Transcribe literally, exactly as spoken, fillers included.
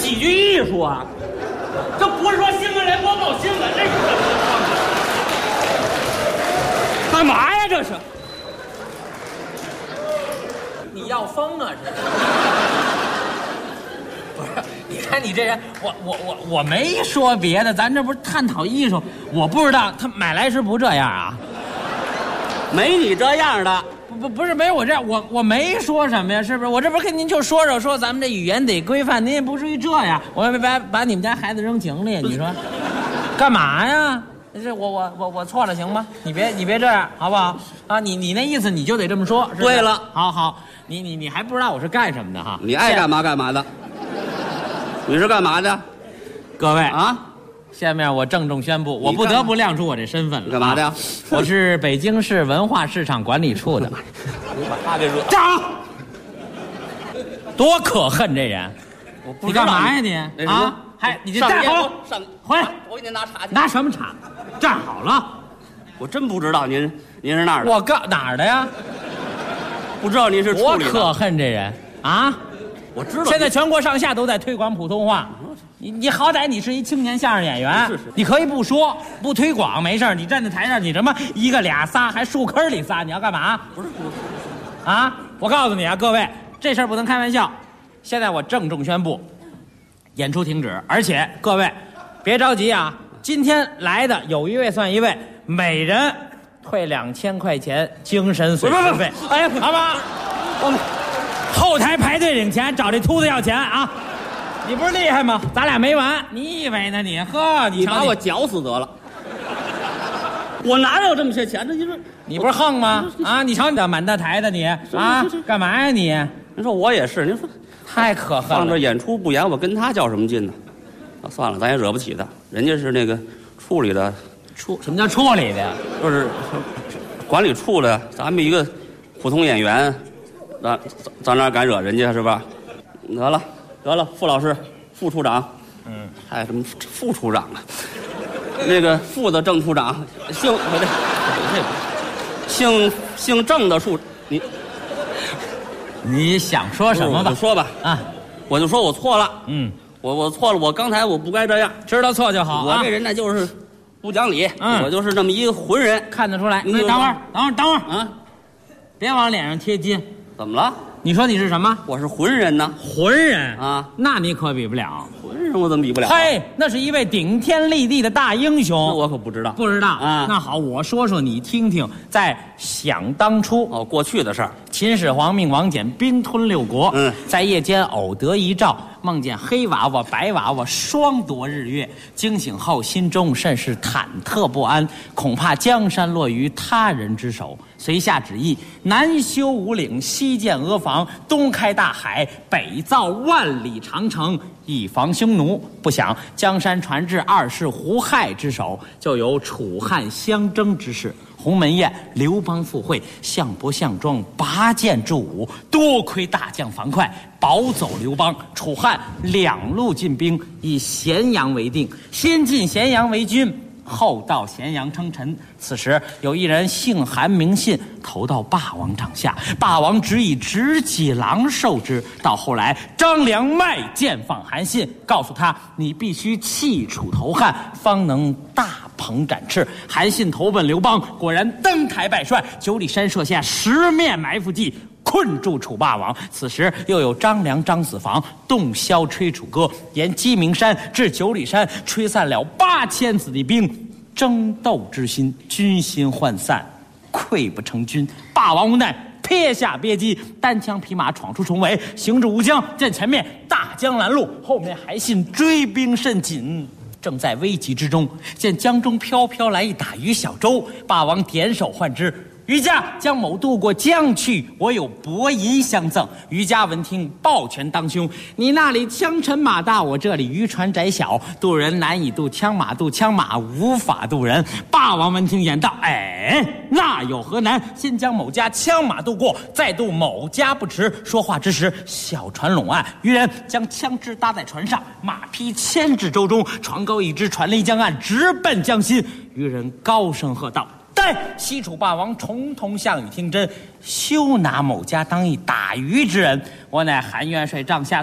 喜剧艺术啊！这不是说新闻联播报新闻，这是干嘛呀？这是你要疯啊？这是不是？你看你这人，我我我我没说别的，咱这不是探讨艺术？我不知道他买来时不这样啊？ 没你这样的。 不不不是没我这样，我我没说什么呀，是不是？我这不是跟您就说说说咱们这语言得规范，您也不至于这样。我也把把你们家孩子扔井里，你说干嘛呀？这我我我我错了行吗？你别你别这样好不好？啊，你你那意思你就得这么说。是对了， 好好，你你你还不知道我是干什么的哈？ 你爱干嘛干嘛的。你是干嘛的？ 各位啊。 下面我郑重宣布，我不得不亮出我这身份了。 干嘛的呀？ 我是北京市文化市场管理处的。 你把他给惹。 站！多可恨这人！ 我不你干嘛呀你？啊？还你这站好， 上回来！ 我给您拿茶去。 拿什么茶？站好了！ 我真不知道您您是哪儿的。 我告哪儿的呀？ 不知道您是处理的。 我可恨这人啊！ 我知道。 现在全国上下都在推广普通话。你你好歹你是一青年相声演员， 是是， 你可以不说不推广没事，你站在台上你什么一个俩仨还树坑里仨，你要干嘛？ 不是不是啊！我告诉你啊，各位，这事儿不能开玩笑。现在我郑重宣布，演出停止，而且各位别着急啊，今天来的有一位算一位，每人退两千块钱精神损失费。哎呀，好吧，我们后台排队领钱，找这秃子要钱啊！你不是厉害吗？咱俩没完，你以为呢你？呵，你把我绞死得了。我哪有这么些钱呢？你说你不是横吗？啊，你瞧你这满大台的你啊，干嘛呀你？ 您说我也是，您说太可恨了。 放这演出不演，我跟他较什么劲呢？啊，算了，咱也惹不起他，人家是那个处理的， 处什么叫处理的呀？ 就是管理处的，咱们一个普通演员，咱咱哪敢惹人家是吧？得了。得了，傅老师，副处长，嗯，还有什么副处长啊？那个副的郑处长，姓我这这姓姓郑的处，你你想说什么吧？ 我说吧啊， 我就说我错了， 嗯， 我我错了，我刚才我不该这样， 知道错就好。 我这人呢就是不讲理， 嗯， 我就是这么一个浑人， 看得出来。 你等会儿，等会儿，等会儿啊， 别往脸上贴金。 怎么了？ 你说你是什么？ 我是浑人呢。 浑人啊， 那你可比不了。 浑人我怎么比不了？ 嘿，那是一位顶天立地的大英雄。 我可不知道， 不知道啊。 那好，我说说你听听。在想当初， 哦，过去的事儿， 秦始皇命王翦兵吞六国。 嗯， 在夜间偶得一兆，梦见黑娃娃、白娃娃双夺日月。惊醒后，心中甚是忐忑不安，恐怕江山落于他人之手。遂下旨意，南修五岭，西建阿房，东开大海，北造万里长城，以防匈奴。不想江山传至二世胡亥之手，就有楚汉相争之势。鸿门宴，刘邦赴会，项伯、项庄拔剑助武，多亏大将樊哙保走刘邦。楚汉两路进兵，以咸阳为定，先进咸阳为君，后到咸阳称臣。此时有一人姓韩名信，投到霸王帐下，霸王只以直戟狼授之。到后来张良卖剑放韩信，告诉他你必须弃楚投汉，方能大鹏展翅。韩信投奔刘邦，果然登台拜帅，九里山设下十面埋伏计，困住楚霸王。此时又有张良、张子房洞箫吹楚歌，沿鸡鸣山至九里山，吹散了八千子弟兵，争斗之心，军心涣散，溃不成军。霸王无奈，撇下别姬，单枪匹马闯出重围，行至吴江，见前面大江拦路，后面韩信追兵甚紧。正在危急之中，见江中飘飘来一打鱼小舟，霸王点手唤之。渔家将某渡过江去，我有薄银相赠。渔家闻听，抱拳当胸：你那里枪沉马大，我这里渔船窄小，渡人难以渡枪马，渡枪马无法渡人。霸王闻听言道：哎，那有何难？先将某家枪马渡过，再渡某家不迟。说话之时，小船拢岸，渔人将枪支搭在船上，马匹牵至舟中，船钩一支，船离江岸，直奔江心。渔人高声喝道：待西楚霸王重同项羽听真，休拿某家当一打鱼之人。我乃韩元帅帐下